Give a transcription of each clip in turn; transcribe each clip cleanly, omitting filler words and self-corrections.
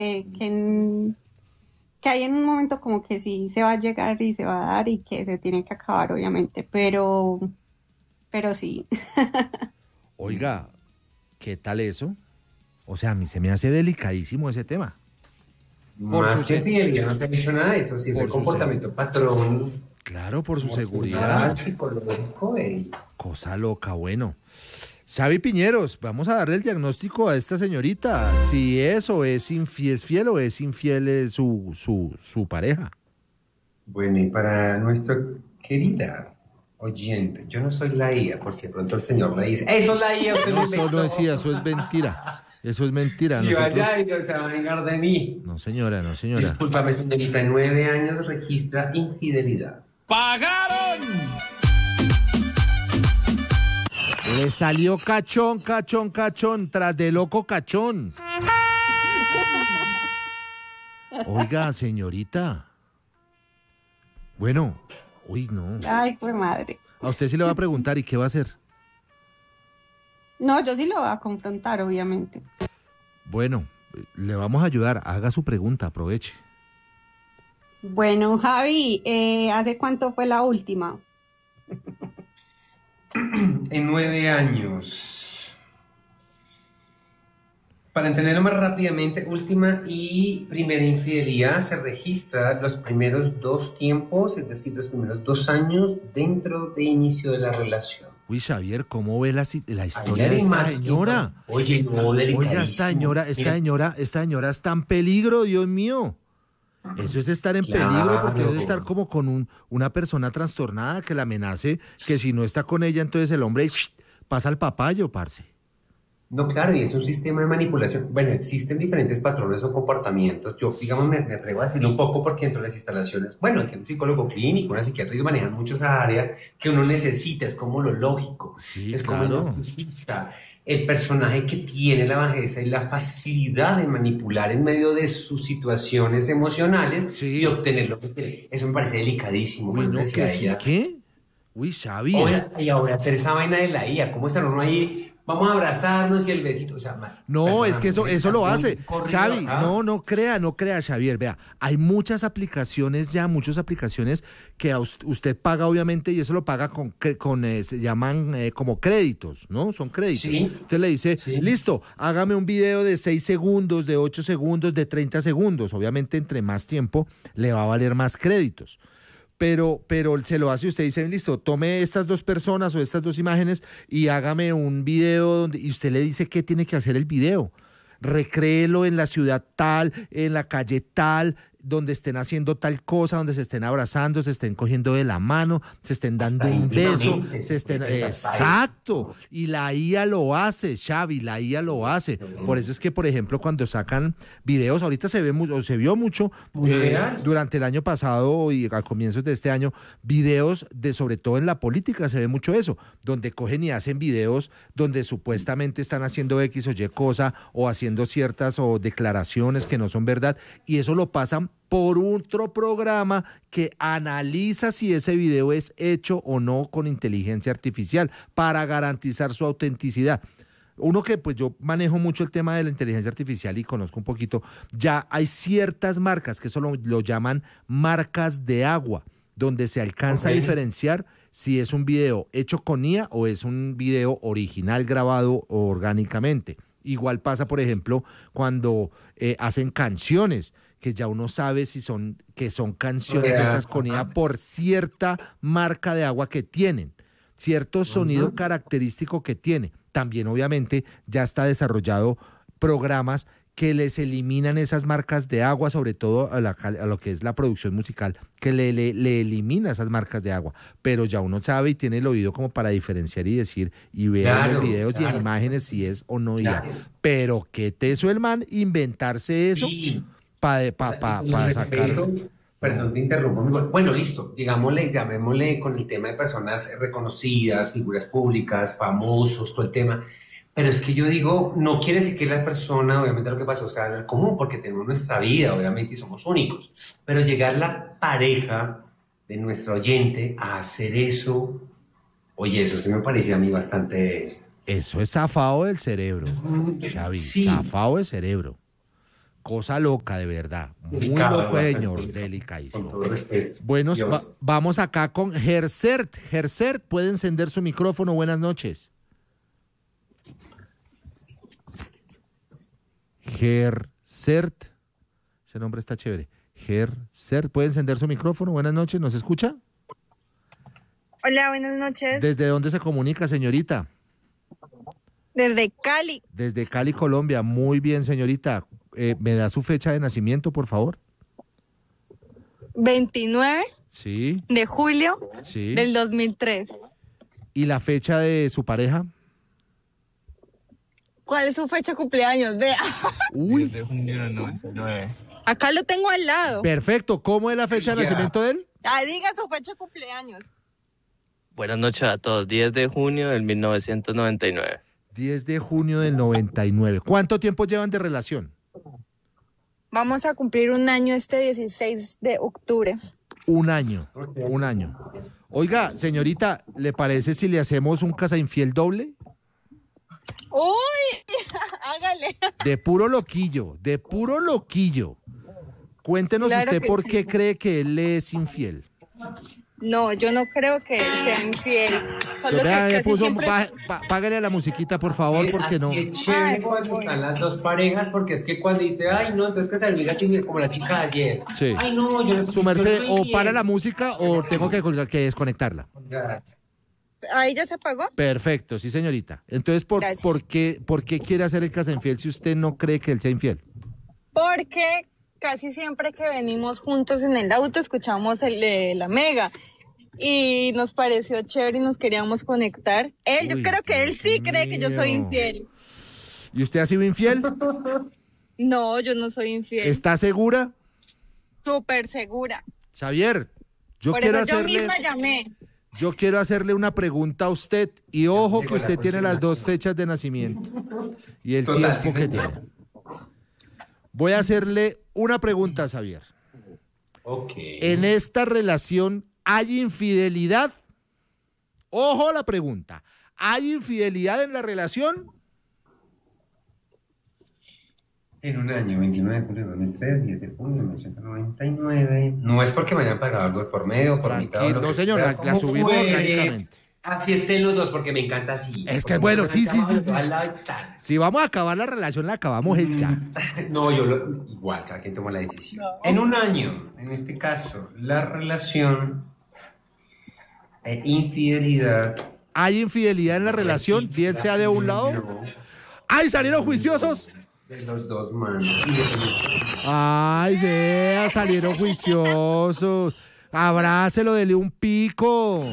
que, que hay en un momento como que sí se va a llegar y se va a dar y que se tiene que acabar, obviamente, pero sí. Oiga, ¿qué tal eso? O sea, a mí se me hace delicadísimo ese tema. Por su, Más que se- infidelidad, no se ha dicho nada de eso. Si es el por su, se- comportamiento patrón claro, por su emocional, seguridad. psicológico, Cosa loca, bueno. Xavi Piñeros, vamos a darle el diagnóstico a esta señorita. Si es o es fiel o es infiel su pareja. bueno, y para nuestra querida oyente, yo no soy la IA, por si de pronto el señor le dice, eso es la IA, usted No, lo eso no es, sí, eso es inventó. mentira. Eso es mentira. Si Nosotros, vaya y no se va a vengar de mí. no señora, no señora. Discúlpame, señorita, en 9 años registra infidelidad. ¡Pagaron! Le salió cachón, cachón, cachón, tras de loco cachón. Oiga, señorita. Bueno, uy, no. Ay, pues madre. A usted sí le va a preguntar, ¿y qué va a hacer? No, yo sí lo voy a confrontar, obviamente. Bueno, le vamos a ayudar. Haga su pregunta, aproveche. Bueno, Javi, ¿hace cuánto fue la última? En 9 años. Para entenderlo más rápidamente, última y primera infidelidad se registra los primeros 2 tiempos, es decir, los primeros 2 años dentro de inicio de la relación. Uy, Xavier, ¿cómo ve la Ahí historia le de esta imagino. señora? Oye, no, Oiga, delicadísimo. esta señora está en peligro, Dios mío. Eso es estar en peligro porque eso es estar Claro. como con una persona trastornada que la amenace, que si no está con ella, entonces el hombre pasa al papayo, parce. No, claro, y es un sistema de manipulación. Bueno, existen diferentes patrones o comportamientos. Yo, digamos, me atrevo a decirlo un poco porque dentro de las instalaciones, bueno, que un psicólogo clínico, una psiquiatra, ellos manejan mucho esa área que uno necesita, es como lo lógico, Sí, es como el claro. narcisista, el personaje que tiene la bajeza y la facilidad de manipular en medio de sus situaciones emocionales y Sí. obtener lo que quiere. Eso me parece delicadísimo, Uy, como no, decía que sí, ella. ¿qué? Uy, Xavi, Oiga, y ahora hacer esa vaina de la IA, ¿cómo estar uno ahí? Vamos a abrazarnos y el besito, o sea, no, es que perdóname, eso está lo muy hace. corrido Xavi, acá. no crea, Xavier. Vea, hay muchas aplicaciones ya, muchas aplicaciones que usted paga, obviamente, y eso lo paga se llaman como créditos, ¿no? Son créditos. Sí, Usted le dice, sí. listo, hágame un video de 6 segundos, de 8 segundos, de 30 segundos. Obviamente, entre más tiempo, le va a valer más créditos. Pero se lo hace usted y dice, listo, tome estas dos personas o estas dos imágenes y hágame un video y usted le dice qué tiene que hacer el video. Recréelo en la ciudad tal, en la calle tal, donde estén haciendo tal cosa, donde se estén abrazando, se estén cogiendo de la mano, se estén dando Hasta un beso, íntimamente se se puede estén... prestar para eso. Exacto. Y la IA lo hace, Xavi, la IA lo hace. Por eso es que, por ejemplo, cuando sacan videos, ahorita se vio mucho Muy real. durante el año pasado y a comienzos de este año, videos de, sobre todo en la política, se ve mucho eso, donde cogen y hacen videos donde supuestamente están haciendo X o Y cosa o haciendo ciertas o declaraciones que no son verdad, y eso lo pasan por otro programa que analiza si ese video es hecho o no con inteligencia artificial para garantizar su autenticidad. Uno que pues yo manejo mucho el tema de la inteligencia artificial y conozco un poquito, ya hay ciertas marcas que eso lo llaman marcas de agua, donde se alcanza a Ok. diferenciar si es un video hecho con IA o es un video original grabado orgánicamente. Igual pasa, por ejemplo, cuando hacen canciones, que ya uno sabe si que son canciones hechas con IA Ajá. por cierta marca de agua que tienen, cierto sonido Ujú. característico que tiene. También, obviamente, ya está desarrollado programas que les eliminan esas marcas de agua, sobre todo a lo que es la producción musical, que le elimina esas marcas de agua. Pero ya uno sabe y tiene el oído como para diferenciar y decir, y ver en los Claro, videos y en claro, imágenes si es o no IA. claro. Pero qué teso el man inventarse eso Sí. para O pa, sea, y pa, con el pa sacar... respeto, No. perdón, te interrumpo, amigo. Bueno, listo, digámosle, llamémosle con el tema de personas reconocidas, figuras públicas, famosos, todo el tema. Pero es que yo digo, no quiere decir que la persona, obviamente lo que pasó sea en el común, porque tenemos nuestra vida, obviamente, y somos únicos. Pero llegar la pareja de nuestro oyente a hacer eso, oye, eso sí me parecía a mí bastante... Eso es zafado del cerebro, Xavi, Sí, zafado del cerebro. Cosa loca, de verdad. Muy Delicado, loco, bastante señor. delicado. Con Delicadísimo. todo respeto. Bueno, Dios. vamos acá con Gersert. Gersert, puede encender su micrófono. Buenas noches. Gersert. Ese nombre está chévere. Gersert, puede encender su micrófono. Buenas noches. ¿Nos escucha? Hola, buenas noches. ¿Desde dónde se comunica, señorita? Desde Cali, Desde Cali, Colombia. Muy bien, señorita. ¿Me da su fecha de nacimiento, por favor? 29 Sí, de julio sí. del 2003. ¿Y la fecha de su pareja? ¿Cuál es su fecha de cumpleaños? Vea, Uy, De junio del 99. acá lo tengo al lado. perfecto. ¿Cómo es la fecha de Ya. nacimiento de él? Ah, diga su fecha de cumpleaños. Buenas noches a todos. 10 de junio del 1999. 10 de junio del 99. ¿Cuánto tiempo llevan de relación? Vamos a cumplir un año este 16 de octubre. Un año. Un año. Oiga, señorita, ¿le parece si le hacemos un casa infiel doble? ¡Uy! Hágale. De puro loquillo, de puro loquillo. Cuéntenos Claro usted que por sí. qué cree que él le es infiel. No, yo no creo que él sea infiel. Solo que Vea, le casi puso, siempre... págale a la musiquita, por favor, porque no. Así es chévere Ay, cuando voy. están las dos parejas, porque es que cuando dice, ay, no, entonces que se olvida así como la chica de ayer. Sí. Ay, no, yo Su merced, yo o estoy para bien. la música o tengo que desconectarla. Ya. ¿Ahí ya se apagó? Perfecto, sí, señorita. Entonces, Gracias. ¿por qué quiere hacer el casa infiel si usted no cree que él sea infiel? Porque casi siempre que venimos juntos en el auto escuchamos el de la Mega y nos pareció chévere y nos queríamos conectar. Yo Uy, creo que él sí Dios cree que yo soy mío. infiel. ¿Y usted ha sido infiel? No, yo no soy infiel. ¿Está segura? Súper segura. Xavier, yo Por quiero eso yo hacerle... misma llamé. Yo quiero hacerle una pregunta a usted y ojo que Llegó la usted tiene las dos aproximación. fechas de nacimiento y el Total, tiempo sí, que señor. tiene. Voy a hacerle una pregunta, Xavier. Ok. ¿En esta relación hay infidelidad? Ojo a la pregunta. ¿Hay infidelidad en la relación? En un año, 29 de julio de 2003, 10 de junio de 1999. No es porque me hayan pagado algo por medio, por mitad. Tranquilo, o lo no que señor, sea, la como subimos fuere. orgánicamente. Así estén los dos, porque me encanta así. Es que Porque bueno, me sí, encanta sí, los sí. dos al lado y tal. Si vamos a acabar la relación, la acabamos ya. No, igual, cada quien toma la decisión. En un año, en este caso, la relación infidelidad. ¿Hay infidelidad en la relación, bien sea de un lado? ¡Ay, salieron juiciosos! De los dos manos. Independientemente. ¡Ay, vea, salieron juiciosos! Abrácelo, dele un pico.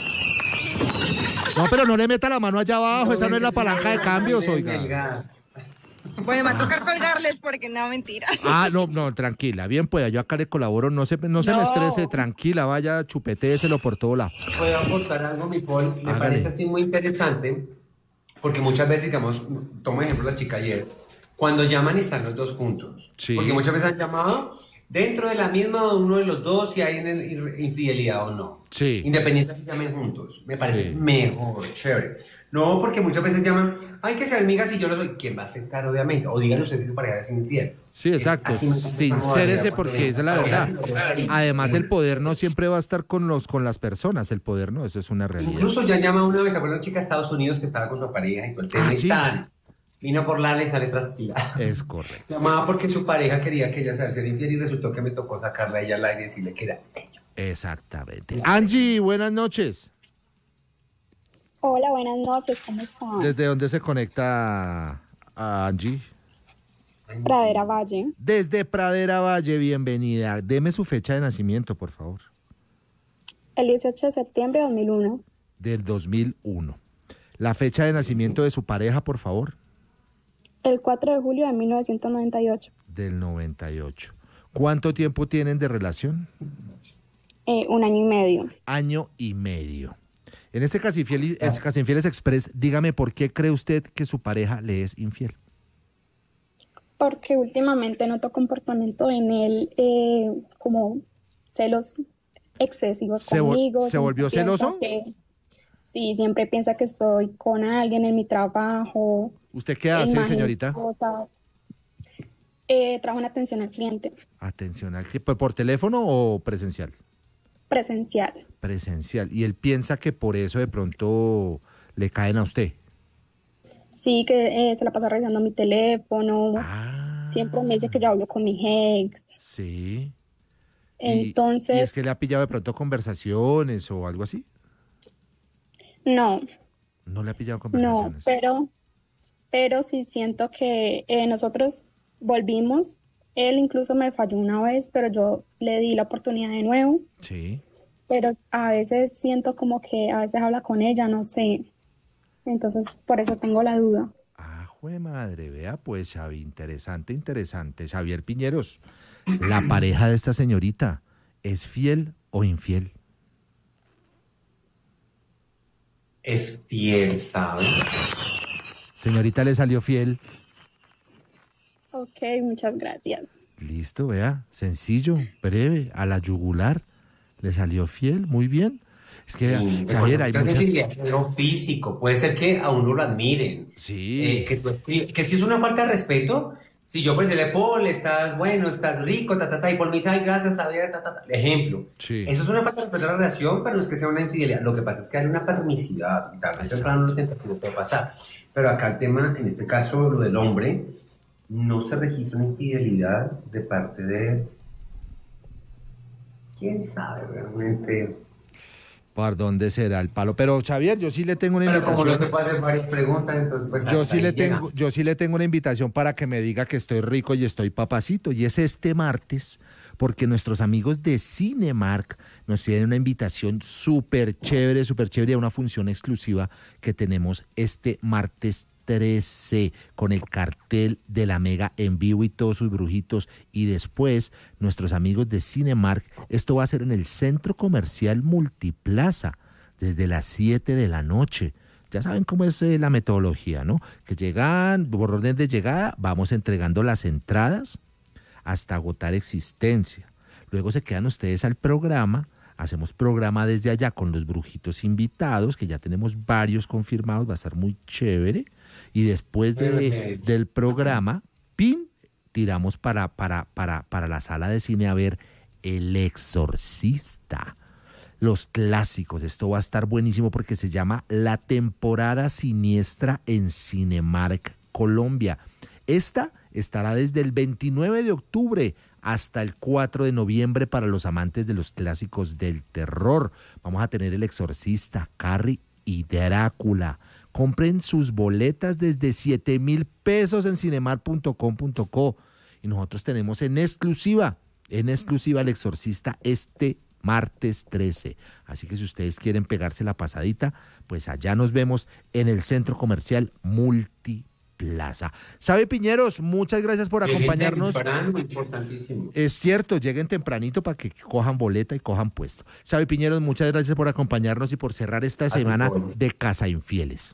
No, pero no le meta la mano allá abajo, esa no es la palanca de cambios, oiga. Bueno, me va a tocar colgarles porque no, mentira. Ah, no, tranquila, bien pueda, yo acá le colaboro, no se me No. estrese, tranquila, vaya, chupetéeselo por todo lado. Puedo aportar algo, mi Paul. Me Hágale. parece así muy interesante, porque muchas veces, digamos, tomo ejemplo la chica ayer, cuando llaman y están los dos juntos. Sí. Porque muchas veces han llamado dentro de la misma uno de los dos si hay infidelidad o no. Sí. Independiente si llamen juntos. Me parece Sí. mejor, chévere. No, porque muchas veces llaman, ay, que sean amigas y yo lo soy. ¿Quién va a aceptar, obviamente? O díganle ustedes si su pareja es infiel. Sí, exacto, Así me encanta esta sincérese modalidad, porque esa es la parejas verdad. y- Además, el poder no siempre va a estar con las personas, el poder no, eso es una realidad. Incluso ya llama una vez, ¿se acuerdan una chica de Estados Unidos que estaba con su pareja y todo el tema? Ah, y sí. tan, vino por la y sale trasquilada. Es correcto. Llamaba porque su pareja quería que ella se hiciera infiel y resultó que me tocó sacarla a ella al aire y decirle que era ella. Exactamente. Angie, buenas noches. Hola, buenas noches, ¿cómo están? ¿Desde dónde se conecta a Angie? Pradera Valle, Desde Pradera Valle, bienvenida. Deme su fecha de nacimiento, por favor. el 18 de septiembre de 2001, Del 2001. La fecha de nacimiento de su pareja, por favor. el 4 de julio de 1998, Del 98. ¿Cuánto tiempo tienen de relación? un año y medio. Año y medio. En este Casi Infieles Express, dígame por qué cree usted que su pareja le es infiel. Porque últimamente noto comportamiento en él como celos excesivos conmigo. ¿Se volvió Siempre piensa celoso? Sí, siempre piensa que estoy con alguien en mi trabajo. ¿Usted qué hace, imagen, señorita? cosas. Trabajo en atención al cliente, Atención al cliente. ¿Por teléfono o presencial? presencial. Presencial. Y él piensa que por eso de pronto le caen a usted. Sí, que se la pasa revisando mi teléfono. Ah, Siempre me dice que yo hablo con mi ex. sí. Y Entonces, es que le ha pillado de pronto conversaciones o algo así. no, No le ha pillado no, conversaciones. pero sí siento que nosotros volvimos. Él incluso me falló una vez, pero yo le di la oportunidad de nuevo. Sí. Pero a veces siento como que a veces habla con ella, no sé. Entonces, por eso tengo la duda. Ah, jue madre, vea pues, Xavi, interesante, interesante. Xavier Piñeros, la pareja de esta señorita, ¿es fiel o infiel? Es fiel, ¿sabes? Señorita, ¿le salió fiel? Ok, muchas gracias. Listo, vea, sencillo, breve, a la yugular. ¿Le salió fiel? Muy bien. Es que, Sí, Xavier, hay creo que muchas... infidelidad es algo físico. Puede ser que a uno lo admiren. Sí, Que si es una falta de respeto, si yo pues le Paul, estás bueno, estás rico, y Paul me dice, ay, gracias, Javier, Ejemplo. sí. Eso es una falta de respeto a la relación, pero no es que sea una infidelidad. Lo que pasa es que hay una permisividad, y tarde o temprano una tentativa puede pasar. Pero acá el tema, en este caso, lo del hombre, no se registra una infidelidad de parte de... ¿Quién sabe realmente? ¿Por dónde será el palo? Pero, Xavier, yo sí le tengo una Pero como no invitación. se puede hacer varias preguntas, entonces pues Yo hasta sí ahí le llega. tengo, yo sí le tengo una invitación para que me diga que estoy rico y estoy papacito. Y es este martes, porque nuestros amigos de Cinemark nos tienen una invitación súper chévere a una función exclusiva que tenemos este martes 13 con el cartel de la Mega en vivo y todos sus brujitos. Y después, nuestros amigos de Cinemark, esto va a ser en el Centro Comercial Multiplaza, desde las 7 de la noche. Ya saben cómo es la metodología, ¿no? Que llegan, por orden de llegada, vamos entregando las entradas hasta agotar existencia. Luego se quedan ustedes al programa, hacemos programa desde allá con los brujitos invitados, que ya tenemos varios confirmados, va a estar muy chévere. Y después del programa, ¡pin!, tiramos para la sala de cine a ver El Exorcista. Los clásicos, esto va a estar buenísimo porque se llama La Temporada Siniestra en Cinemark Colombia. Esta estará desde el 29 de octubre hasta el 4 de noviembre para los amantes de los clásicos del terror. Vamos a tener El Exorcista, Carrie y Drácula. Compren sus boletas desde 7,000 pesos en cinemark.com.co. Y nosotros tenemos en exclusiva El Exorcista este martes 13. Así que si ustedes quieren pegarse la pasadita, pues allá nos vemos en el Centro Comercial Multiplaza. Xavi Piñeros, muchas gracias por acompañarnos. Temprano, importantísimo. Es cierto, lleguen tempranito para que cojan boleta y cojan puesto. Xavi Piñeros, muchas gracias por acompañarnos y por cerrar esta semana de Casa Infieles.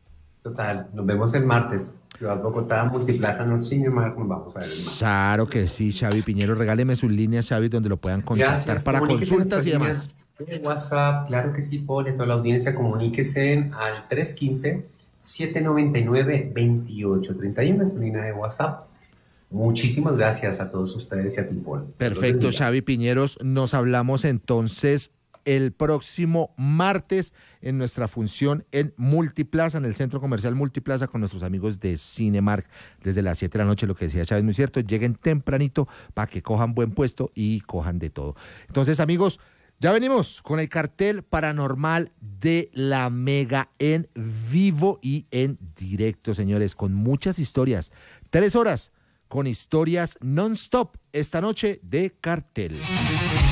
Total, nos vemos el martes. Ciudad Bogotá, Multiplaza, no Cinemark, nos vamos a ver el martes. Claro que sí, Xavi Piñeros, regáleme sus líneas, Xavi, donde lo puedan contactar Gracias, para comuníquese en consultas y nuestras demás. líneas de WhatsApp, claro que sí, Paul, y toda la audiencia, comuníquese al 315-799-2831, es su línea de WhatsApp. Muchísimas gracias a todos ustedes y a ti, Paul. Perfecto, Xavi Piñeros, nos hablamos entonces el próximo martes en nuestra función en Multiplaza, en el Centro Comercial Multiplaza con nuestros amigos de Cinemark desde las 7 de la noche, lo que decía Chávez, muy cierto, lleguen tempranito para que cojan buen puesto y cojan de todo. Entonces, amigos, ya venimos con el cartel paranormal de la Mega en vivo y en directo, señores, con muchas historias. 3 horas con historias non-stop esta noche de cartel.